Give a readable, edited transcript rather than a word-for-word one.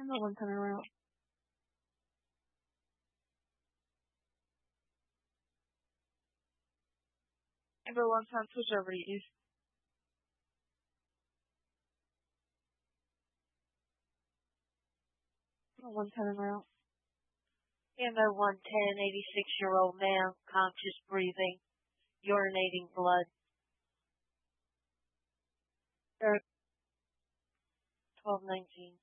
And the one coming around. Everyone's on switch over to you. The one coming around. MO 110, 86-year-old man, conscious breathing, urinating blood. 1219.